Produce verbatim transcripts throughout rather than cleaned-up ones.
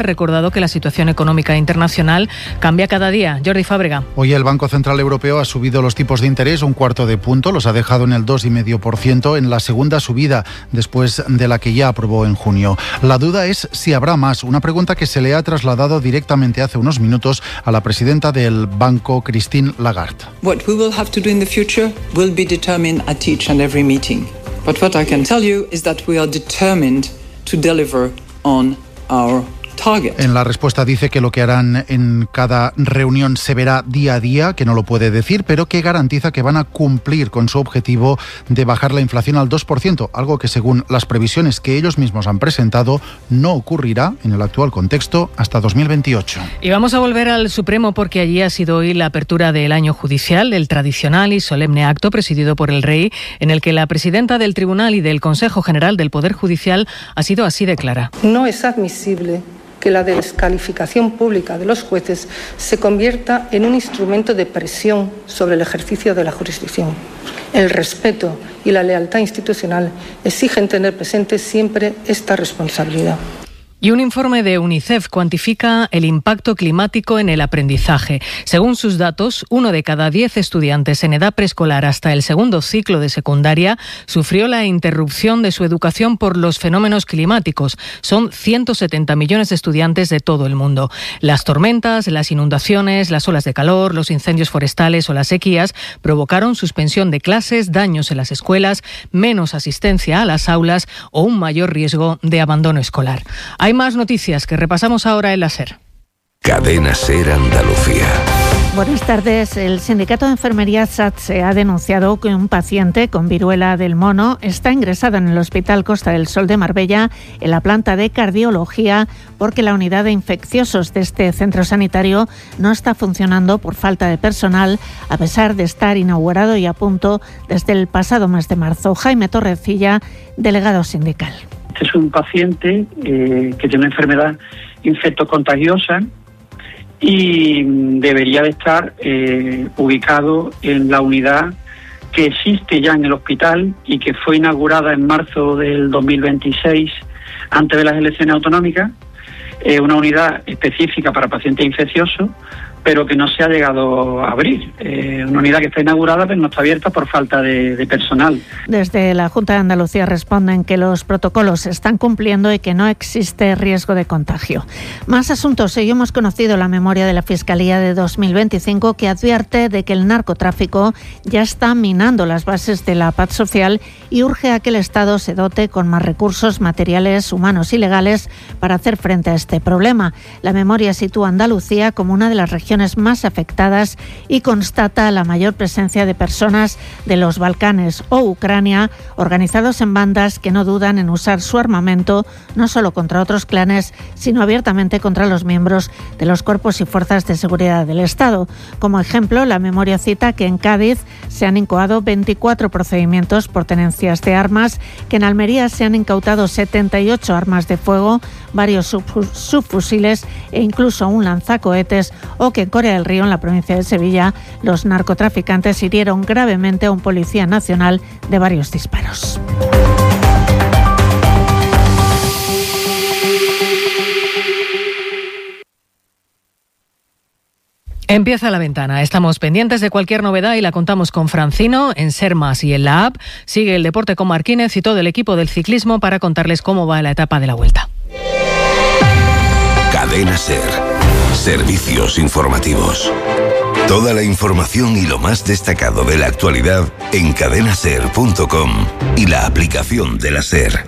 recordado que la situación económica internacional cambia cada día. Jordi Fábrega. Hoy el Banco Central Europeo ha subido los tipos de interés un cuarto de punto, los ha dejado en el dos coma cinco por ciento en la segunda subida después de la que ya aprobó en junio. La duda es si habrá más, una pregunta que se le ha trasladado directamente hace unos minutos a la presidenta del banco, Christine Lagarde. What we will have to do in the future will be determined at each and every meeting. But what I can tell you is that we are determined to deliver on our target. En la respuesta dice que lo que harán en cada reunión se verá día a día, que no lo puede decir, pero que garantiza que van a cumplir con su objetivo de bajar la inflación al dos por ciento, algo que según las previsiones que ellos mismos han presentado no ocurrirá en el actual contexto hasta dos mil veintiocho. Y vamos a volver al Supremo porque allí ha sido hoy la apertura del año judicial, el tradicional y solemne acto presidido por el rey, en el que la presidenta del Tribunal y del Consejo General del Poder Judicial ha sido así de clara. No es admisible que la descalificación pública de los jueces se convierta en un instrumento de presión sobre el ejercicio de la jurisdicción. El respeto y la lealtad institucional exigen tener presente siempre esta responsabilidad. Y un informe de UNICEF cuantifica el impacto climático en el aprendizaje. Según sus datos, uno de cada diez estudiantes en edad preescolar hasta el segundo ciclo de secundaria sufrió la interrupción de su educación por los fenómenos climáticos. Son ciento setenta millones de estudiantes de todo el mundo. Las tormentas, las inundaciones, las olas de calor, los incendios forestales o las sequías provocaron suspensión de clases, daños en las escuelas, menos asistencia a las aulas o un mayor riesgo de abandono escolar. Hay más noticias que repasamos ahora en la SER. Cadena SER Andalucía. Buenas tardes. El sindicato de enfermería SATSE ha denunciado que un paciente con viruela del mono está ingresado en el Hospital Costa del Sol de Marbella, en la planta de cardiología, porque la unidad de infecciosos de este centro sanitario no está funcionando por falta de personal, a pesar de estar inaugurado y a punto desde el pasado mes de marzo. Jaime Torrecilla, delegado sindical. Este es un paciente eh, que tiene una enfermedad infectocontagiosa y debería de estar eh, ubicado en la unidad que existe ya en el hospital y que fue inaugurada en marzo del dos mil veintiséis, antes de las elecciones autonómicas, eh, una unidad específica para pacientes infecciosos, pero que no se ha llegado a abrir. Eh, una unidad que está inaugurada pero no está abierta por falta de, de personal. Desde la Junta de Andalucía responden que los protocolos se están cumpliendo y que no existe riesgo de contagio. Más asuntos. Hoy hemos conocido la memoria de la Fiscalía de dos mil veinticinco, que advierte de que el narcotráfico ya está minando las bases de la paz social y urge a que el Estado se dote con más recursos materiales, humanos y legales para hacer frente a este problema. La memoria sitúa a Andalucía como una de las regiones más afectadas y constata la mayor presencia de personas de los Balcanes o Ucrania, organizados en bandas que no dudan en usar su armamento no solo contra otros clanes, sino abiertamente contra los miembros de los cuerpos y fuerzas de seguridad del Estado. Como ejemplo, la memoria cita que en Cádiz se han incoado veinticuatro procedimientos por tenencias de armas, que en Almería se han incautado setenta y ocho armas de fuego, varios subfusiles e incluso un lanzacohetes, o que en Corea del Río, en la provincia de Sevilla, los narcotraficantes hirieron gravemente a un policía nacional de varios disparos. Empieza la ventana. Estamos pendientes de cualquier novedad y la contamos con Francino en SER Más y en la app. Sigue el deporte con Marquínez y todo el equipo del ciclismo para contarles cómo va la etapa de la Vuelta. Cadena SER. Servicios informativos. Toda la información y lo más destacado de la actualidad en cadena ser punto com y la aplicación de la SER.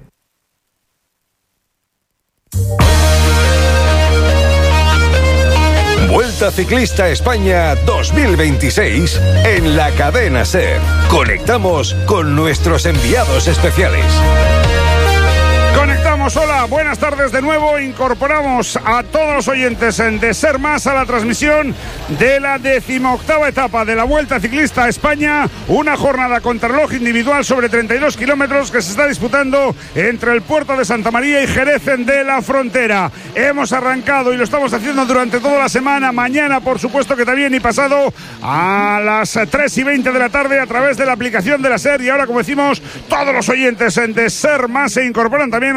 Vuelta Ciclista España dos mil veintiséis en la cadena SER. Conectamos con nuestros enviados especiales. Conectamos, hola, buenas tardes de nuevo. Incorporamos a todos los oyentes de SER Más a la transmisión de la decimoctava etapa de la Vuelta Ciclista a España. Una jornada contrarreloj individual sobre treinta y dos kilómetros que se está disputando entre el puerto de Santa María y Jerez de la Frontera. Hemos arrancado y lo estamos haciendo durante toda la semana. Mañana, por supuesto que también, y pasado a las tres y veinte de la tarde a través de la aplicación de la SER. Y ahora, como decimos, todos los oyentes de SER Más se incorporan también a la transmisión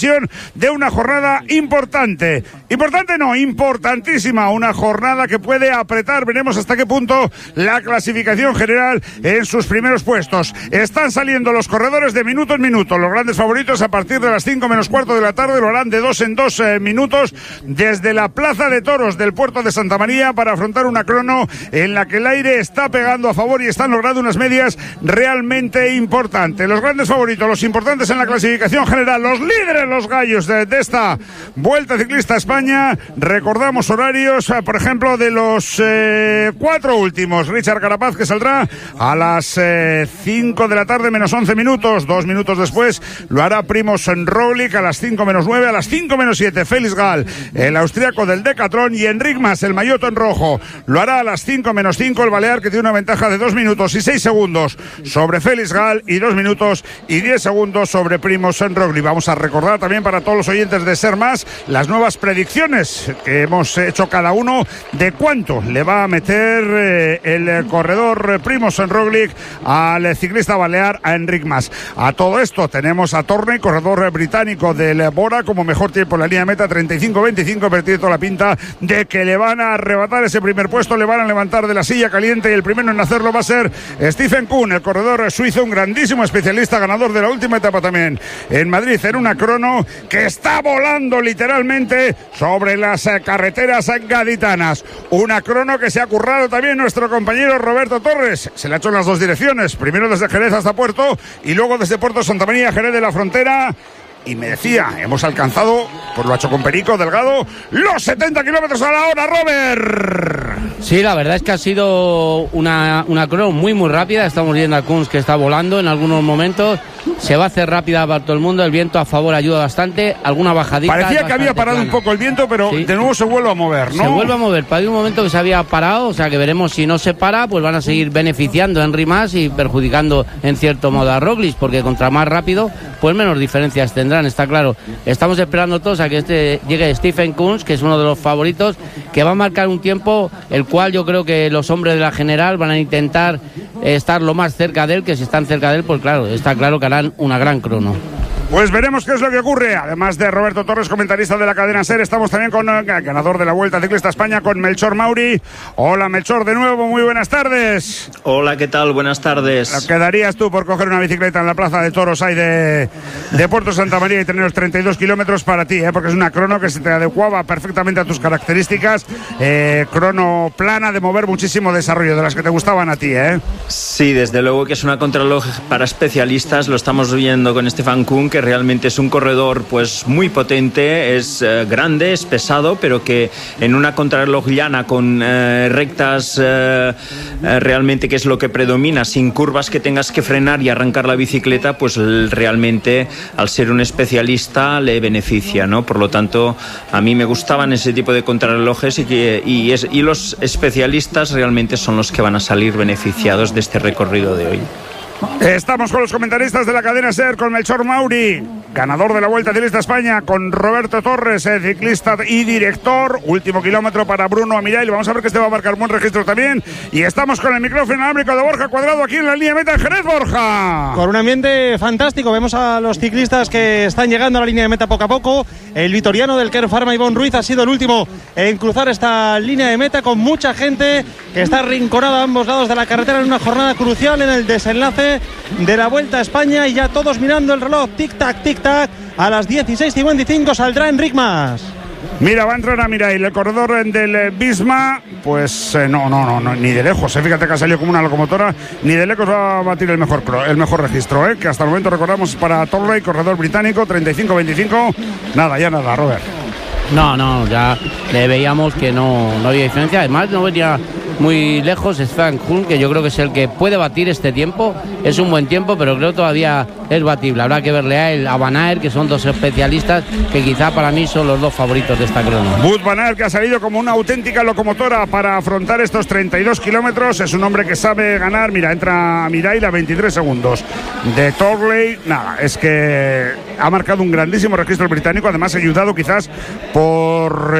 previsión de una jornada importante. Importante no, importantísima. Una jornada que puede apretar. Veremos hasta qué punto la clasificación general en sus primeros puestos. Están saliendo los corredores de minuto en minuto. Los grandes favoritos a partir de las cinco menos cuarto de la tarde lo harán de dos en dos eh, minutos desde la Plaza de Toros del puerto de Santa María para afrontar una crono en la que el aire está pegando a favor y están logrando unas medias realmente importantes. Los grandes favoritos, los importantes en la clasificación general, los líderes, los gallos de, de esta Vuelta Ciclista a España. Recordamos horarios, eh, por ejemplo, de los eh, cuatro últimos. Richard Carapaz, que saldrá a las eh, cinco de la tarde menos once minutos. Dos minutos después lo hará Primož Roglič a las cinco menos nueve. A las cinco menos siete, Félix Gall, el austriaco del Decathlon, y Enric Mas, el maillot en rojo, lo hará a las cinco menos cinco. El balear, que tiene una ventaja de dos minutos y seis segundos sobre Félix Gall y dos minutos y diez segundos sobre Primož Roglič. Vamos a recordar también para todos los oyentes de Ser Más las nuevas predicciones que hemos hecho cada uno de cuánto le va a meter eh, el corredor Primož Roglič al ciclista balear, a Enric Mas. A todo esto tenemos a Torney, corredor británico del Bora, como mejor tiempo en la línea de meta, treinta y cinco veinticinco, pero tiene toda la pinta de que le van a arrebatar ese primer puesto, le van a levantar de la silla caliente, y el primero en hacerlo va a ser Stephen Kuhn, el corredor suizo, un grandísimo especialista, ganador de la última etapa también en Madrid, en una crono que está volando literalmente sobre las carreteras gaditanas. Una crono que se ha currado también nuestro compañero Roberto Torres. Se le ha hecho en las dos direcciones, primero desde Jerez hasta Puerto y luego desde Puerto Santa María, Jerez de la Frontera. Y me decía, hemos alcanzado, pues lo ha hecho con Perico Delgado, los setenta kilómetros a la hora, Robert. Sí, la verdad es que ha sido una, una crono muy muy rápida. Estamos viendo a Kunz que está volando en algunos momentos. Se va a hacer rápida para todo el mundo. El viento a favor ayuda bastante. Alguna bajadita. Parecía que había parado plana. un poco el viento, pero sí, de nuevo se vuelve a mover, ¿no? Se vuelve a mover. Para un momento que se había parado, o sea que veremos si no se para, pues van a seguir beneficiando a Enric Mas y perjudicando en cierto modo a Roglič, porque contra más rápido, pues menos diferencias tendrán, está claro. Estamos esperando todos a que este llegue Stephen Kuhn, que es uno de los favoritos, que va a marcar un tiempo el cual yo creo que los hombres de la general van a intentar estar lo más cerca de él, que si están cerca de él, pues claro, está claro que harán una gran crono. Pues veremos qué es lo que ocurre. Además de Roberto Torres, comentarista de la cadena SER, estamos también con el ganador de la Vuelta Ciclista a España, con Melchor Mauri. Hola Melchor, de nuevo, muy buenas tardes. Hola, ¿qué tal? Buenas tardes. ¿Qué darías tú por coger una bicicleta en la Plaza de Toros ahí de, de Puerto Santa María y tener los treinta y dos kilómetros para ti? ¿eh? Porque es una crono que se te adecuaba perfectamente a tus características. Eh, crono plana, de mover muchísimo desarrollo, de las que te gustaban a ti, ¿eh? Sí, desde luego que es una contrarreloj para especialistas. Lo estamos viendo con Stephen Kuhn, que realmente es un corredor pues muy potente, es eh, grande, es pesado, pero que en una contrarreloj llana con eh, rectas eh, eh, realmente, que es lo que predomina, sin curvas que tengas que frenar y arrancar la bicicleta, pues realmente al ser un especialista le beneficia, ¿no? Por lo tanto, a mí me gustaban ese tipo de contrarrelojes y, que, y, es, y los especialistas realmente son los que van a salir beneficiados de este recorrido de hoy. Estamos con los comentaristas de la cadena SER, con Melchor Mauri, ganador de la Vuelta Ciclista a España, con Roberto Torres, eh, ciclista y director. Último kilómetro para Bruno Amirail. Vamos a ver que este va a marcar buen registro también. Y estamos con el micrófono inalámbrico de Borja Cuadrado aquí en la línea de meta en Jerez, Borja. Con un ambiente fantástico. Vemos a los ciclistas que están llegando a la línea de meta poco a poco. El vitoriano del Kern Pharma, Ivonne Ruiz, ha sido el último en cruzar esta línea de meta, con mucha gente que está arrinconada a ambos lados de la carretera en una jornada crucial en el desenlace de la Vuelta a España, y ya todos mirando el reloj, tic-tac, tic-tac. A las dieciséis cincuenta y cinco saldrá Enric Mas. Mira, va a entrar a Mirail, el corredor del Visma. Pues eh, no, no, no, no, ni de lejos, eh. Fíjate que ha salido como una locomotora. Ni de lejos va a batir el mejor, el mejor registro, eh, que hasta el momento recordamos para Torrey, corredor británico, treinta y cinco veinticinco. Nada, ya nada, Robert. No, no, ya le veíamos que no, no había diferencia. Además, no venía muy lejos Stephen Kuhn, que yo creo que es el que puede batir este tiempo. Es un buen tiempo, pero creo que todavía es batible. Habrá que verle a él, a Van Aert, que son dos especialistas que quizá para mí son los dos favoritos de esta crono. Wout Van Aert, que ha salido como una auténtica locomotora para afrontar estos treinta y dos kilómetros. Es un hombre que sabe ganar. Mira, entra a Mirail a veintitrés segundos de Torley. Nada, es que ha marcado un grandísimo registro británico, además ayudado quizás por eh,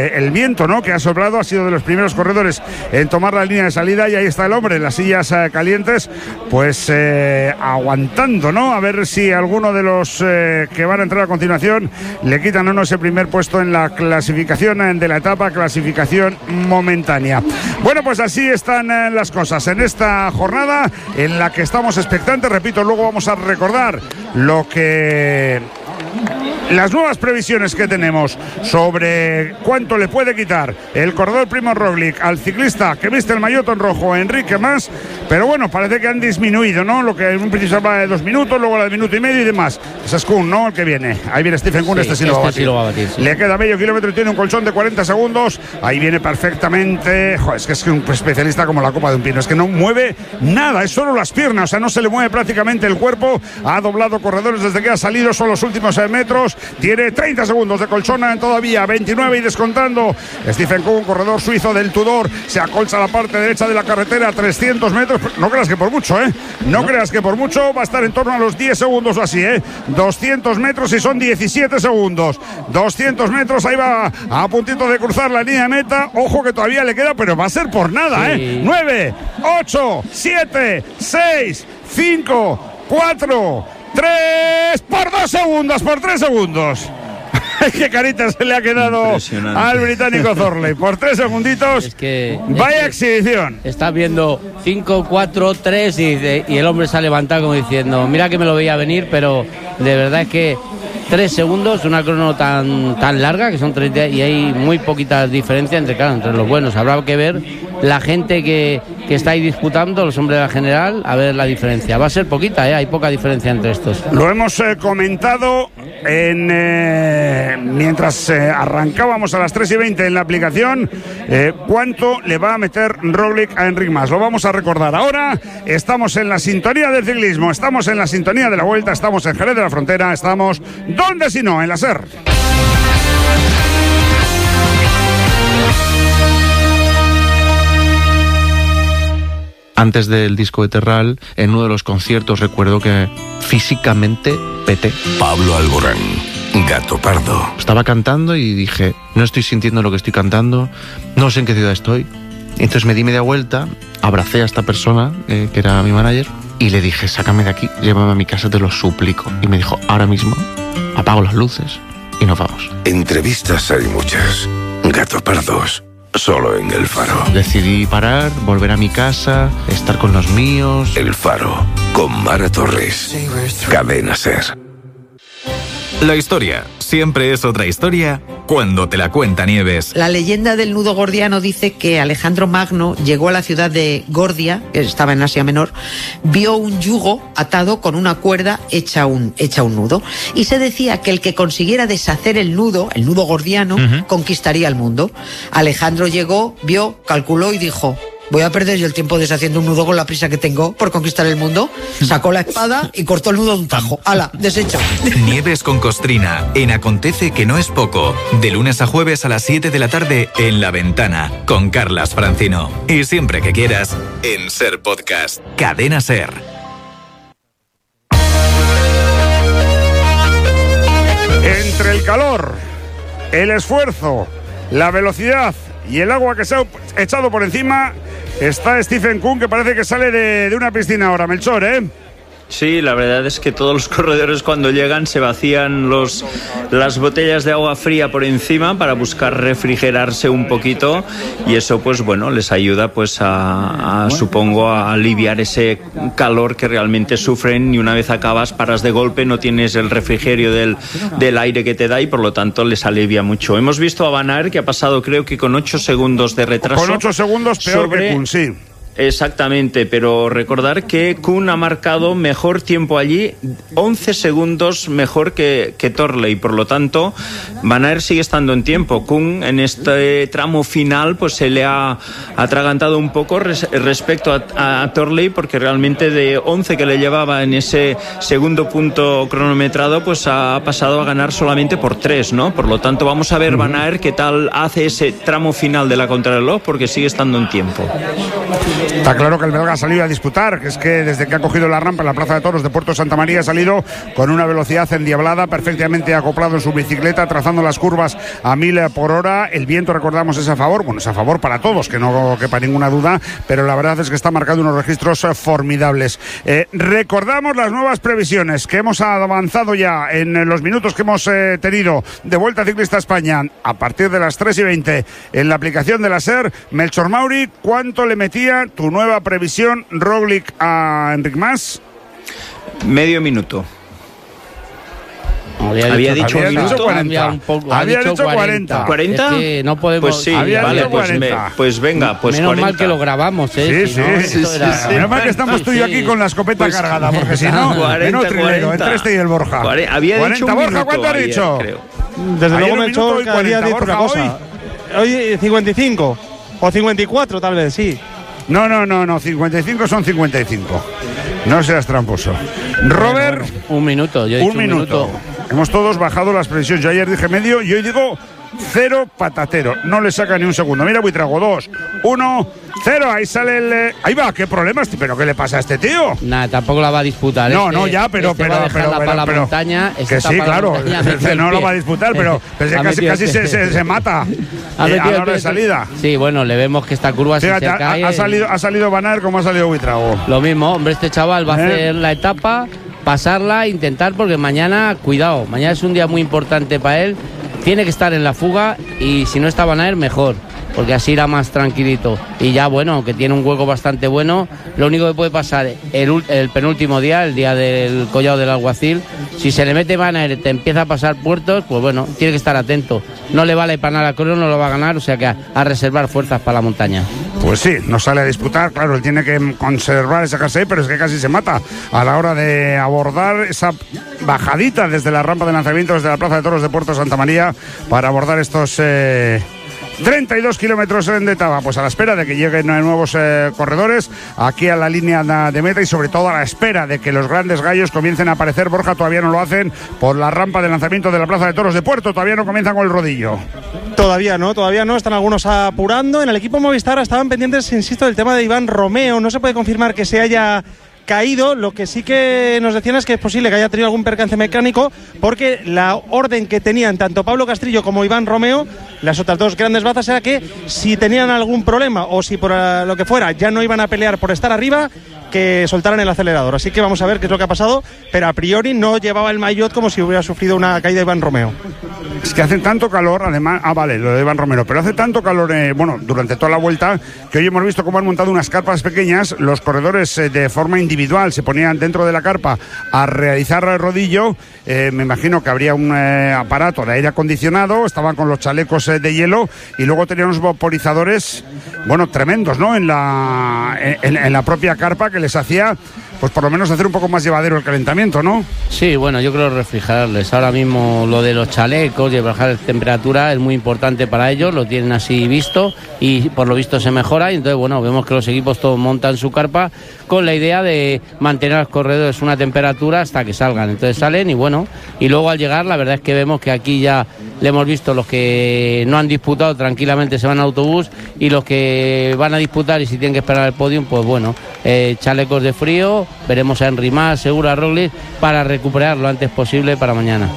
eh, el viento, ¿no?, que ha soplado, ha sido de los primeros corredores en tomar la línea de salida, y ahí está el hombre en las sillas eh, calientes, pues eh, aguantando, ¿no?, a ver si alguno de los eh, que van a entrar a continuación le quitan o no ese primer puesto en la clasificación de la etapa, clasificación momentánea. Bueno, pues así están eh, las cosas en esta jornada en la que estamos expectantes. Repito, luego vamos a recordar lo que... las nuevas previsiones que tenemos sobre cuánto le puede quitar el corredor Primož Roglič al ciclista que viste el maillot en rojo, Enrique Mas, pero bueno, parece que han disminuido, ¿no? Lo que en un principio se hablaba de dos minutos, luego la de minuto y medio y demás. Ese es Kuhn, ¿no?, el que viene. Ahí viene Stephen Kuhn, sí, este sí lo va a batir. Sí lo va a batir, sí. Le queda medio kilómetro y tiene un colchón de cuarenta segundos. Ahí viene perfectamente. Joder, es que es un especialista como la copa de un pino. Es que no mueve nada, es solo las piernas, o sea, no se le mueve prácticamente el cuerpo. Ha doblado corredores desde que ha salido, son los últimos metros. Tiene treinta segundos de colchón todavía, veintinueve y descontando. Stephen Kuhn, corredor suizo del Tudor, se acolcha a la parte derecha de la carretera, trescientos metros. No creas que por mucho, ¿eh? No, no creas que por mucho, va a estar en torno a los diez segundos o así, ¿eh? doscientos metros y son diecisiete segundos. doscientos metros, ahí va a puntito de cruzar la línea de meta. Ojo que todavía le queda, pero va a ser por nada, sí. ¿eh? nueve, ocho, siete, seis, cinco, cuatro, tres, por dos segundos, por tres segundos. Qué carita se le ha quedado al británico Thornley. Por tres segunditos. Es que, vaya es que exhibición. Está viendo cinco, cuatro, tres y, y el hombre se ha levantado como diciendo, mira que me lo veía venir, pero de verdad es que tres segundos, una crono tan, tan larga, que son treinta, y hay muy poquita diferencia entre, claro, entre los buenos. Habrá que ver la gente que, que está ahí disputando, los hombres de la general, a ver la diferencia. Va a ser poquita, ¿eh? Hay poca diferencia entre estos. Lo hemos eh, comentado en, eh, mientras eh, arrancábamos a las tres y veinte en la aplicación, eh, cuánto le va a meter Roglič a Enric Mas. Lo vamos a recordar ahora. Estamos en la sintonía del ciclismo, estamos en la sintonía de la Vuelta, estamos en Jerez de la Frontera, estamos... ¿Dónde si no? En la SER. Antes del disco de Terral, en uno de los conciertos recuerdo que físicamente peté. Pablo Alborán, Gato Pardo. Estaba cantando y dije, no estoy sintiendo lo que estoy cantando, no sé en qué ciudad estoy. Entonces me di media vuelta, abracé a esta persona, eh, que era mi manager, y le dije, sácame de aquí, llévame a mi casa, te lo suplico. Y me dijo, ahora mismo apago las luces y nos vamos. Entrevistas hay muchas. Gato Pardos, solo en El Faro. Decidí parar, volver a mi casa, estar con los míos. El Faro, con Mara Torres. Cadena SER. La historia siempre es otra historia cuando te la cuenta Nieves. La leyenda del nudo gordiano dice que Alejandro Magno llegó a la ciudad de Gordia, que estaba en Asia Menor, vio un yugo atado con una cuerda hecha un, hecha un nudo, y se decía que el que consiguiera deshacer el nudo, el nudo gordiano, uh-huh. conquistaría el mundo. Alejandro llegó, vio, calculó y dijo... voy a perder yo el tiempo deshaciendo un nudo con la prisa que tengo por conquistar el mundo. Sacó la espada y cortó el nudo de un tajo. ¡Hala! Deshecho. Nieves con Costrina, en Acontece que no es poco. De lunes a jueves a las siete de la tarde en La Ventana, con Carlas Francino. Y siempre que quieras, en SER Podcast. Cadena SER. Entre el calor, el esfuerzo, la velocidad y el agua que se ha echado por encima, está Stephen Kuhn, que parece que sale de, de una piscina ahora, Melchor, ¿eh? Sí, la verdad es que todos los corredores cuando llegan se vacían los, las botellas de agua fría por encima para buscar refrigerarse un poquito, y eso pues bueno les ayuda pues a, a supongo a aliviar ese calor que realmente sufren, y una vez acabas paras de golpe, no tienes el refrigerio del, del aire que te da y por lo tanto les alivia mucho. Hemos visto a Van Aert que ha pasado creo que con ocho segundos de retraso. Con ocho segundos peor sobre... que Kuhn, sí. Exactamente, pero recordar que Kuhn ha marcado mejor tiempo allí, once segundos mejor que, que Thornley, por lo tanto Van Aert sigue estando en tiempo. Kuhn en este tramo final pues se le ha atragantado un poco res, respecto a, a Thornley, porque realmente de once que le llevaba en ese segundo punto cronometrado pues ha pasado a ganar solamente por tres, ¿no? Por lo tanto vamos a ver Van Aert qué tal hace ese tramo final de la contrarreloj, porque sigue estando en tiempo. Está claro que el belga ha salido a disputar, que es que desde que ha cogido la rampa en la Plaza de Toros de Puerto Santa María ha salido con una velocidad endiablada, perfectamente acoplado en su bicicleta, trazando las curvas a mil por hora. El viento, recordamos, es a favor, bueno, es a favor para todos, que no quepa ninguna duda, pero la verdad es que está marcando unos registros formidables. Eh, recordamos las nuevas previsiones que hemos avanzado ya en los minutos que hemos eh, tenido de Vuelta Ciclista España a partir de las tres y veinte en la aplicación de la SER. Melchor Mauri, ¿cuánto le metía tu nueva previsión Roglic a Enric Mas? Medio minuto. Había, había dicho, dicho, había dicho cuarenta. Un poco, había dicho dicho cuarenta. ¿cuarenta? Es que no podemos. Pues sí, había vale, dicho pues, me, pues venga, pues menos cuarenta. mal que lo grabamos, ¿eh? Sí, si no, sí, sí, era... sí. Menos mal que estamos tú y yo aquí con la escopeta pues, cargada, porque si no, cuarenta, menos trilero, cuarenta. entre este y el Borja. cuarenta, había cuarenta, dicho un Borja, minuto ¿cuánto has ayer, dicho? Creo. Desde Ayer luego un me minuto hecho y que había cuarenta, dicho una Borja, cosa. Hoy cincuenta y cinco o cincuenta y cuatro tal vez, sí. No, no, no, no, cincuenta y cinco son cincuenta y cinco. No seas tramposo. Robert, Bueno, un minuto, yo he un dicho un minuto. minuto. Hemos todos bajado las previsiones. Yo ayer dije medio y hoy digo cero patatero. No le saca ni un segundo. Mira, Buitrago, dos, uno, cero. Ahí sale el. eh, Ahí va, qué problemas. ¿Pero qué le pasa a este tío? Nada, tampoco la va a disputar. No, este, no, ya, pero. este pero, va a pero, dejarla pero, para la pero- montaña. este que está sí, para la claro. montaña, metió el No lo pie. va a disputar, pero, pero es que Ha casi, metido casi el se, pie. se, se mata Ha eh, metido a el la hora de pie. salida. Sí, bueno, le vemos que esta curva si Fíjate, se ha, cae. ha salido, ha salido Van Aert como ha salido Buitrago. Lo mismo, hombre, este chaval va a ¿Eh? hacer la etapa, pasarla, intentar, porque mañana, cuidado, mañana es un día muy importante para él. Tiene que estar en la fuga y si no está Van Aert, mejor, porque así irá más tranquilito. Y ya, bueno, aunque tiene un hueco bastante bueno, lo único que puede pasar el, ul- el penúltimo día, el día del collado del alguacil, si se le mete Van Aert, te empieza a pasar puertos, pues bueno, tiene que estar atento. No le vale para nada al crono, no lo va a ganar, o sea que a, a reservar fuerzas para la montaña. Pues sí, no sale a disputar, claro, él tiene que conservar ese jersey, pero es que casi se mata a la hora de abordar esa bajadita desde la rampa de lanzamiento, desde la Plaza de Toros de Puerto Santa María, para abordar estos eh, treinta y dos kilómetros de etapa, pues a la espera de que lleguen nuevos eh, corredores aquí a la línea de meta y sobre todo a la espera de que los grandes gallos comiencen a aparecer. Borja, todavía no lo hacen por la rampa de lanzamiento de la Plaza de Toros de Puerto, todavía no comienzan con el rodillo. Todavía no, todavía no, están algunos apurando. En el equipo Movistar estaban pendientes, insisto, del tema de Iván Romeo. No se puede confirmar que se haya caído. Lo que sí que nos decían es que es posible que haya tenido algún percance mecánico, porque la orden que tenían tanto Pablo Castrillo como Iván Romeo, las otras dos grandes bazas, era que si tenían algún problema o si por uh, lo que fuera ya no iban a pelear por estar arriba, que soltaran el acelerador. Así que vamos a ver qué es lo que ha pasado, pero a priori no llevaba el maillot como si hubiera sufrido una caída Iván Romeo. Es que hace tanto calor, además, ah vale, lo de Iván Romero, pero hace tanto calor, eh, bueno, durante toda la vuelta, que hoy hemos visto cómo han montado unas carpas pequeñas. Los corredores eh, de forma individual se ponían dentro de la carpa a realizar el rodillo. Eh, me imagino que habría un eh, aparato de aire acondicionado, estaban con los chalecos eh, de hielo y luego tenían unos vaporizadores, bueno, tremendos, ¿no? En la, en, en la propia carpa, que les hacía, pues por lo menos hacer un poco más llevadero el calentamiento, ¿no? Sí, bueno, yo creo refrigerarles. Ahora mismo lo de los chalecos y bajar la temperatura es muy importante para ellos, lo tienen así visto y por lo visto se mejora. Y entonces, bueno, vemos que los equipos todos montan su carpa con la idea de mantener a los corredores una temperatura hasta que salgan. Entonces salen y bueno, y luego al llegar la verdad es que vemos que aquí ya le hemos visto los que no han disputado tranquilamente se van a autobús y los que van a disputar y si tienen que esperar el podium, pues bueno, eh, chalecos de frío, veremos a Enric Mas, seguro a Roglic, para recuperar lo antes posible para mañana.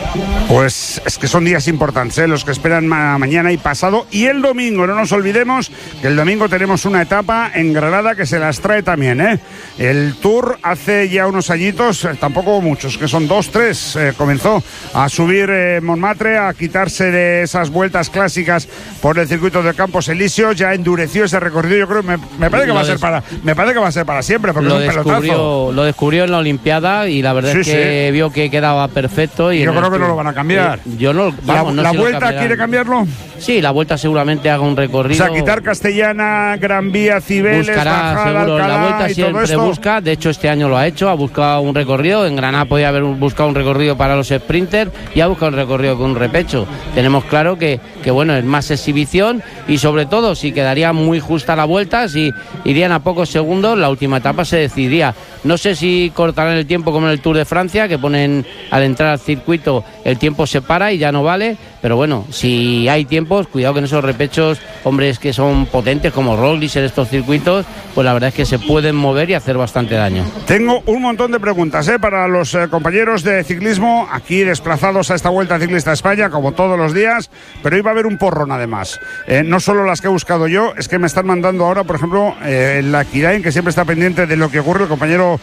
Pues es que son días importantes, ¿eh? Los que esperan ma mañana y pasado y el domingo. No nos olvidemos que el domingo tenemos una etapa en Granada que se las trae también, ¿eh? El Tour hace ya unos añitos, eh, tampoco muchos, que son dos, tres, eh, comenzó a subir eh, Montmartre, a quitarse de esas vueltas clásicas por el circuito de Campos Elíseos, ya endureció ese recorrido. Yo creo, me, me parece que va a ser para, me parece que va a ser para siempre, porque lo es un descubrió, pelotazo. lo descubrió en la Olimpiada y la verdad Sí, es que sí. vio que quedaba perfecto. Y Yo en creo el que no Tour- lo van a cambiar. Eh, yo no, vamos, la no sé lo vuelta cambiarán. quiere cambiarlo. Sí, la vuelta seguramente haga un O recorrido. sea, quitar Castellana, Gran Vía, Cibeles, Buscará Bajada, seguro, Alcalá la vuelta y todo siempre esto. busca, de hecho este año lo ha hecho, ha buscado un recorrido, en Granada podía haber buscado un recorrido para los sprinters y ha buscado un recorrido con un repecho. Tenemos claro que, que bueno, es más exhibición y sobre todo si quedaría muy justa la vuelta, si irían a pocos segundos, la última etapa se decidiría. No sé si cortarán el tiempo como en el Tour de Francia, que ponen al entrar al circuito el tiempo se para y ya no vale, pero bueno, si hay tiempos, cuidado que en esos repechos, hombres que son potentes como Roglic en estos circuitos, pues la verdad es que se pueden mover y hacer bastante daño. Tengo un montón de preguntas ¿eh? para los eh, compañeros de ciclismo aquí desplazados a esta Vuelta Ciclista a España, como todos los días, pero hoy va a haber un porrón además. Eh, no solo las que he buscado yo, es que me están mandando ahora, por ejemplo, eh, la Kirain, que siempre está pendiente de lo que ocurre, el compañero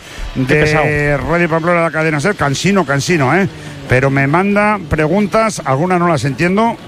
de Radio Pamplona de la cadena SER, cansino, cansino, ¿eh? Pero me manda preguntas, algunas no las entiendo.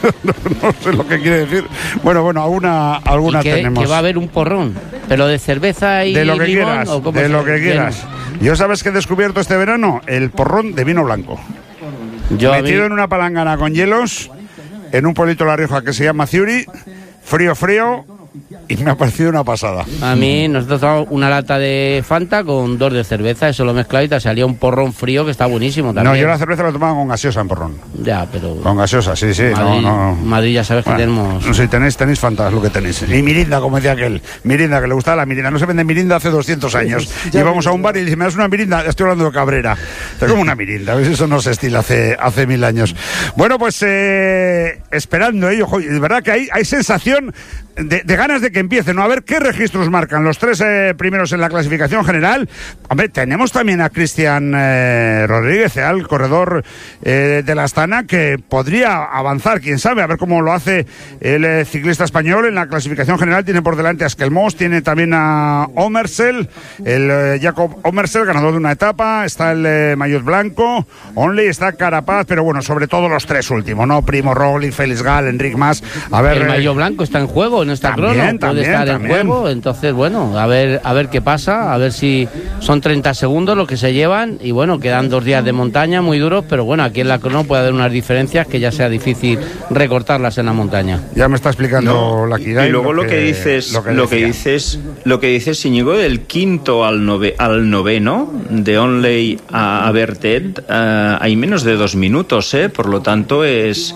No sé lo que quiere decir. Bueno, bueno, alguna, alguna ¿Y que, tenemos. Que va a haber un porrón, pero de cerveza y de lo que limón, quieras, ¿o cómo de se lo que viene? quieras. Yo sabes que he descubierto este verano el porrón de vino blanco. Yo Metido mí... en una palangana con hielos, en un pueblito de La Rioja que se llama Ciuri, frío, frío. Y me ha parecido una pasada. A mí nosotros tomamos una lata de Fanta con dos de cerveza, eso lo mezclado y te salía un porrón frío que está buenísimo también. No, yo la cerveza la tomaba con gaseosa en porrón. Ya, pero... Con gaseosa, sí, sí. Madrid, no, no. Madrid ya sabes bueno, que tenemos... No sé, tenéis, tenéis Fanta, es lo que tenéis. Y mirinda, como decía aquel. Mirinda, que le gustaba la mirinda. No se vende mirinda hace doscientos años. Íbamos a un bar y dice, ¿me das una mirinda? Estoy hablando de Cabrera. Es como una mirinda, ¿ves? Eso no se estila hace, hace mil años. Bueno, pues eh, esperando ello, ¿eh? De verdad que hay, hay sensación de, de ganas de que empiece, ¿no? A ver qué registros marcan los tres eh, primeros en la clasificación general. Hombre, tenemos también a Cristian eh, Rodríguez, eh, el corredor eh, de la Astana, que podría avanzar, quién sabe, a ver cómo lo hace el eh, ciclista español en la clasificación general. Tiene por delante a Esquelmós, tiene también a Omersel, el eh, Jacob Omersel, ganador de una etapa, está el eh, maillot blanco, Onley, está Carapaz, pero bueno, sobre todo los tres últimos, ¿no? Primo Roglic, Félix Gal, Enric Mas. A ver, el maillot blanco está en juego en esta también, crono, puede también, estar también. en juego, entonces bueno, a ver a ver qué pasa, a ver si son treinta segundos los que se llevan y bueno, quedan dos días de montaña muy duros, pero bueno, aquí en la crono puede haber unas diferencias que ya sea difícil recortarlas en la montaña. Ya me está explicando no, la Kirain. Y luego lo que, lo que dices, lo que, lo que dices, lo que dices, Íñigo, del quinto al nove, al noveno, de Onley a, a Bertet, uh, hay menos de dos minutos, ¿eh? Por lo tanto es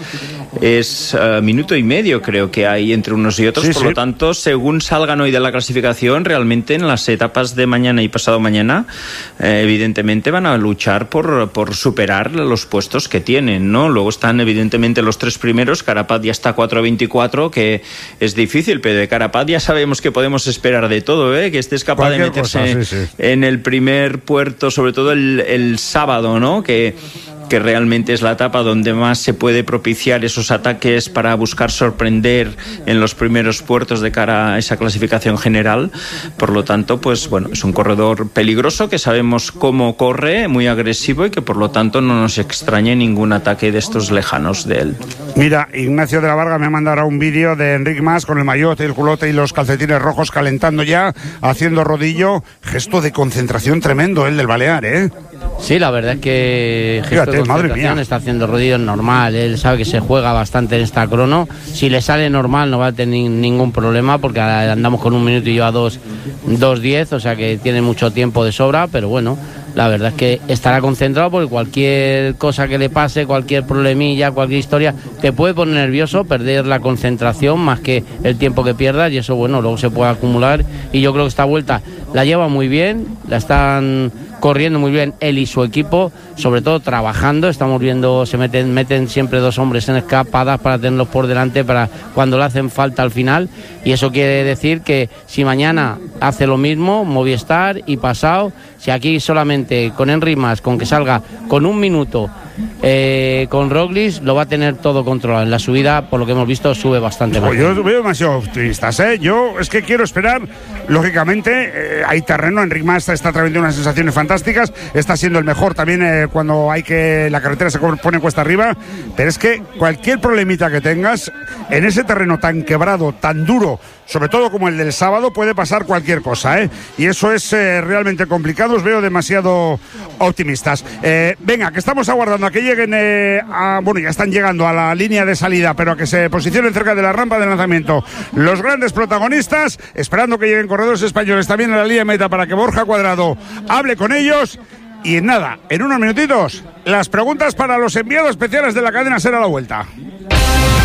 es uh, minuto y medio creo que hay entre unos y otros, sí, por sí. Lo tanto, según salgan hoy de la clasificación, realmente en las etapas de mañana y pasado mañana, eh, evidentemente van a luchar por, por superar los puestos que tienen, ¿no? Luego están evidentemente los tres primeros, Carapaz ya está a cuatro veinticuatro, que es difícil, pero de Carapaz ya sabemos que podemos esperar de todo, ¿eh? Que estés capaz Cualquier de meterse cosa, sí, sí. en el primer puerto, sobre todo el, el sábado, ¿no? Que que realmente es la etapa donde más se puede propiciar esos ataques para buscar sorprender en los primeros puertos de cara a esa clasificación general. Por lo tanto, pues bueno, es un corredor peligroso que sabemos cómo corre, muy agresivo y que por lo tanto no nos extrañe ningún ataque de estos lejanos de él. Mira, Ignacio de la Varga me mandará un vídeo de Enric Mas con el maillot, el culote y los calcetines rojos calentando ya, haciendo rodillo, gesto de concentración tremendo el del Balear, ¿eh? Sí, la verdad es que gesto Fíjate, de concentración, está haciendo rodillos normal, él sabe que se juega bastante en esta crono, si le sale normal no va a tener ningún problema porque andamos con un minuto y yo a dos diez, o sea que tiene mucho tiempo de sobra, pero bueno, la verdad es que estará concentrado porque cualquier cosa que le pase, cualquier problemilla, cualquier historia, te puede poner nervioso, perder la concentración más que el tiempo que pierdas y eso, bueno, luego se puede acumular y yo creo que esta vuelta la lleva muy bien, la están corriendo muy bien él y su equipo, sobre todo trabajando, estamos viendo, se meten, meten siempre dos hombres en escapadas para tenerlos por delante para cuando le hacen falta al final y eso quiere decir que si mañana hace lo mismo, Movistar y pasado, si aquí solamente con Enric Mas, con que salga con un minuto eh, con Roglic, lo va a tener todo controlado. En la subida, por lo que hemos visto, sube bastante más. Pues yo veo demasiado optimistas, ¿eh? Yo es que quiero esperar, lógicamente, eh, hay terreno, Enric Mas está trayendo unas sensaciones fantásticas, está siendo el mejor también eh, cuando hay que la carretera se pone cuesta arriba, pero es que cualquier problemita que tengas, en ese terreno tan quebrado, tan duro, sobre todo como el del sábado, puede pasar cualquier cosa, ¿eh? Y eso es eh, realmente complicado, os veo demasiado optimistas. Eh, venga, que estamos aguardando a que lleguen, eh, a, bueno, ya están llegando a la línea de salida, pero a que se posicionen cerca de la rampa de lanzamiento los grandes protagonistas, esperando que lleguen corredores españoles también a la línea de meta para que Borja Cuadrado hable con ellos. Y en nada, en unos minutitos, las preguntas para los enviados especiales de la cadena SER a la vuelta.